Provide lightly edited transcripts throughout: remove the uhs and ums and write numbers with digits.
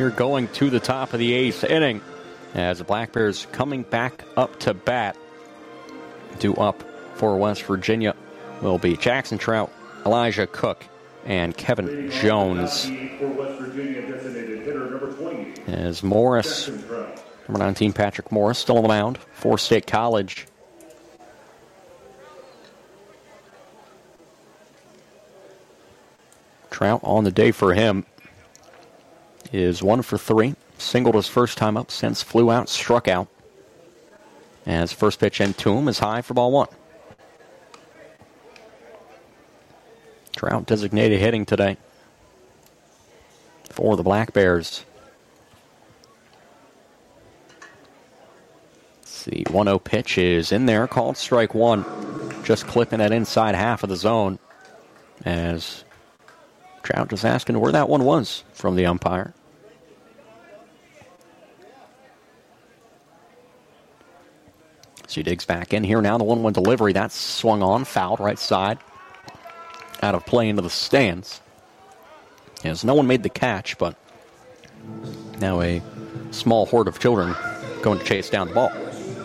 here going to the top of the 8th inning as the Black Bears coming back up to bat. Due up for West Virginia will be Jackson Trout, Elijah Cook, and Kevin Jones. As Morris, number 19, Patrick Morris, still on the mound for State College. Trout on the day for him is 1 for 3. Singled his first time up since, flew out, struck out. As first pitch into him is high for ball 1. Trout designated hitting today for the Black Bears. The 1-0 pitch is in there, called strike 1. Just clipping that inside half of the zone. As Trout just asking where that one was from the umpire. So he digs back in here now. The 1-1 delivery, that's swung on, fouled right side. Out of play into the stands. As no one made the catch, but now a small horde of children going to chase down the ball.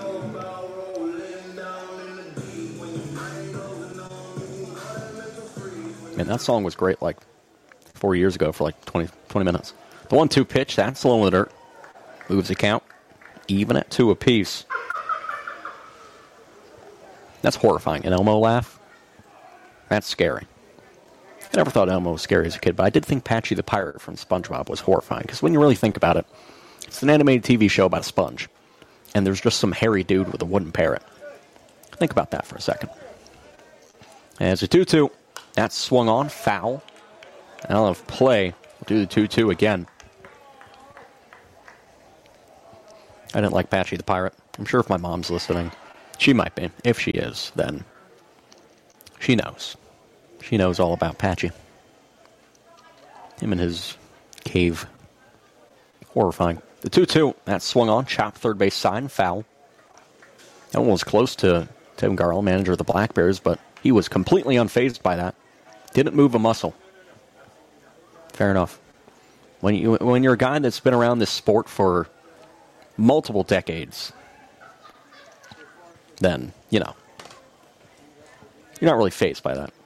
And that song was great like 4 years ago for like 20 minutes. The 1-2 pitch, that's low in the dirt. Moves the count. Even at 2 apiece. That's horrifying. An Elmo laugh? That's scary. I never thought Elmo was scary as a kid, but I did think Patchy the Pirate from SpongeBob was horrifying. Because when you really think about it, it's an animated TV show about a sponge. And there's just some hairy dude with a wooden parrot. Think about that for a second. As a 2-2. That's swung on, foul. Out of play. We'll do the 2-2 again. I didn't like Patchy the Pirate. I'm sure if my mom's listening, she might be. If she is, then she knows. She knows all about Patchy. Him and his cave. Horrifying. The 2-2, that's swung on, chopped third base side and foul. That one was close to Tim Garland, manager of the Black Bears, but he was completely unfazed by that. Didn't move a muscle. Fair enough. When you're a guy that's been around this sport for multiple decades, then, you know, you're not really fazed by that.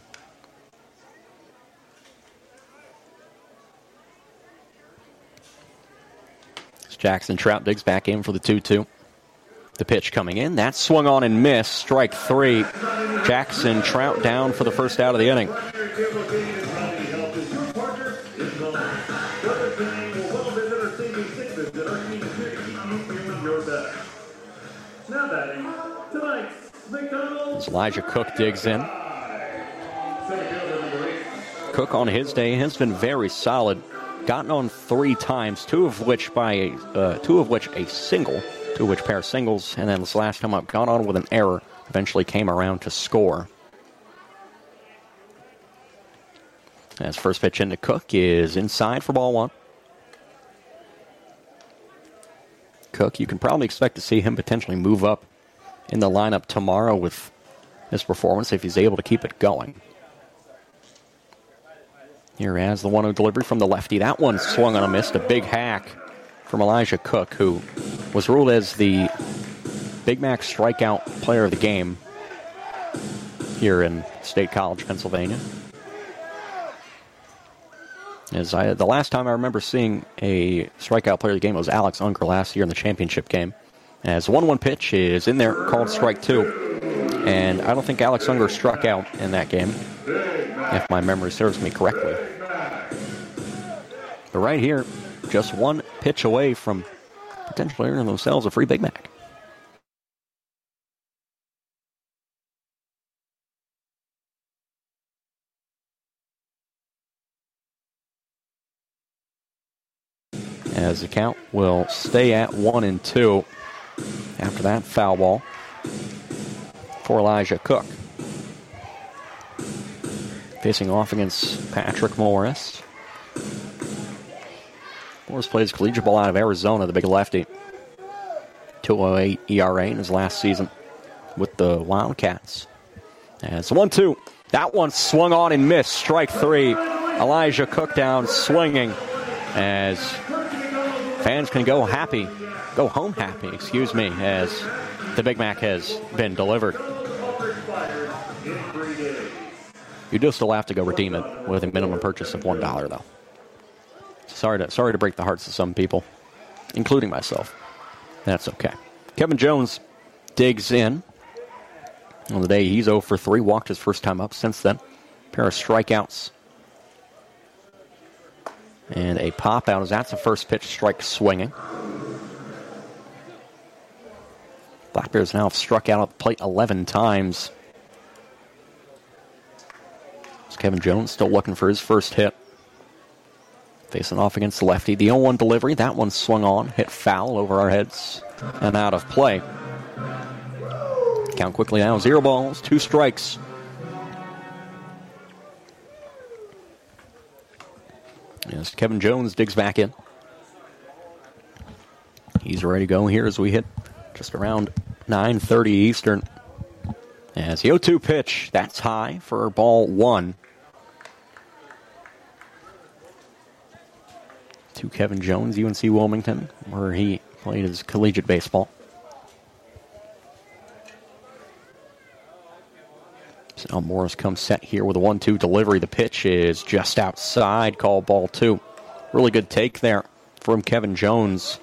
As Jackson Trout digs back in for the 2-2. The pitch coming in. That's swung on and missed. Strike 3. Jackson Trout down for the first out of the inning. As Elijah Cook digs in. Cook on his day has been very solid. Gotten on 3 times, two of which a single. 2 of which pair of singles, and then this last time up, got on with an error, eventually came around to score. As first pitch into Cook is inside for ball 1. Cook, you can probably expect to see him potentially move up in the lineup tomorrow with his performance if he's able to keep it going. Here as the 1-0 delivery from the lefty. That one swung on a miss, a big hack from Elijah Cook, who was ruled as the Big Mac strikeout player of the game here in State College, Pennsylvania. The last time I remember seeing a strikeout player of the game was Alex Unger last year in the championship game. As the 1-1 pitch is in there, called strike 2. And I don't think Alex Unger struck out in that game, if my memory serves me correctly. But right here, just 1 pitch away from potentially earning themselves a free Big Mac. As the count will stay at 1-2 after that foul ball for Elijah Cook. Facing off against Patrick Morris. Morris plays collegiate ball out of Arizona, the big lefty. 2.08 ERA in his last season with the Wildcats. As 1-2. That one swung on and missed. Strike 3. Elijah Cook down swinging as fans can go home happy, as the Big Mac has been delivered. You do still have to go redeem it with a minimum purchase of $1, though. Sorry to break the hearts of some people, including myself. That's okay. Kevin Jones digs in. On the day, he's 0 for 3, walked his first time up since then. Pair of strikeouts. And a pop out as that's a first pitch strike swinging. Black Bears now have struck out at the plate 11 times. It's Kevin Jones still looking for his first hit. Facing off against the lefty. The 0-1 delivery. That one swung on. Hit foul over our heads. And out of play. Count quickly now. 0 balls, 2 strikes. As Kevin Jones digs back in. He's ready to go here as we hit just around 9:30 Eastern. As the 0-2 pitch. That's high for ball 1. To Kevin Jones, UNC Wilmington, where he played his collegiate baseball. So Morris comes set here with a 1-2 delivery. The pitch is just outside, call ball 2. Really good take there from Kevin Jones.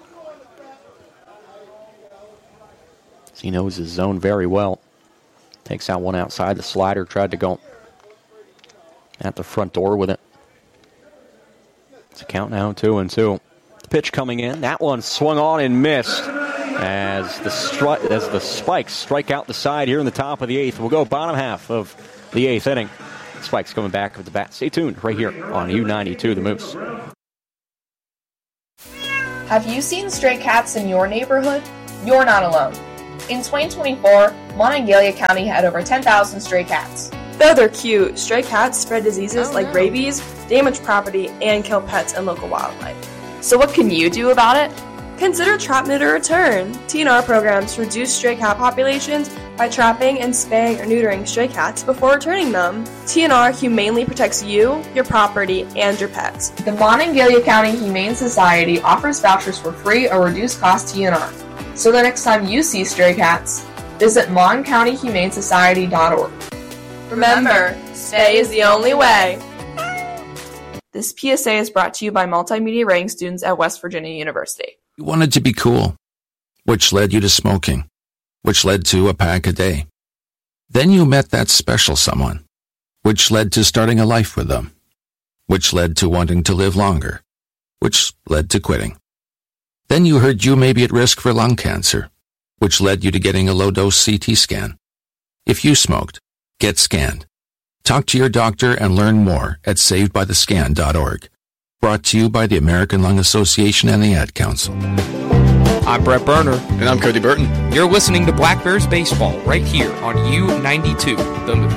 He knows his zone very well. Takes out one outside. The slider tried to go at the front door with it. It's a count now, 2-2. The pitch coming in. That one swung on and missed as the Spikes strike out the side here in the top of the 8th. We'll go bottom half of the 8th inning. Spikes coming back with the bat. Stay tuned right here on U92, The Moose. Have you seen stray cats in your neighborhood? You're not alone. In 2024, Monongalia County had over 10,000 stray cats. Though they're cute, stray cats spread diseases like rabies, damage property, and kill pets and local wildlife. So what can you do about it? Consider Trap, Neuter, Return. TNR programs reduce stray cat populations by trapping and spaying or neutering stray cats before returning them. TNR humanely protects you, your property, and your pets. The Monongalia County Humane Society offers vouchers for free or reduced cost TNR. So the next time you see stray cats, visit moncountyhumanesociety.org. Remember, stay is the only way. This PSA is brought to you by multimedia writing students at West Virginia University. You wanted to be cool, which led you to smoking, which led to a pack a day. Then you met that special someone, which led to starting a life with them, which led to wanting to live longer, which led to quitting. Then you heard you may be at risk for lung cancer, which led you to getting a low-dose CT scan. If you smoked, get scanned. Talk to your doctor and learn more at savedbythescan.org. Brought to you by the American Lung Association and the Ad Council. I'm Brett Berner. And I'm Cody Burton. You're listening to Black Bears Baseball right here on U92, The Moose.